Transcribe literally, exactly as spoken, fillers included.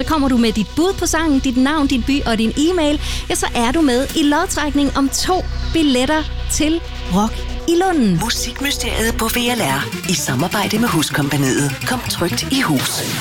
kommer du med dit bud på sangen, dit navn, din by og din e-mail, ja, så er du med i lodtrækning om to billetter til Rock i Lunden. Musikmysteriet på V L R i samarbejde med Huskompagniet. Kom trygt i hus.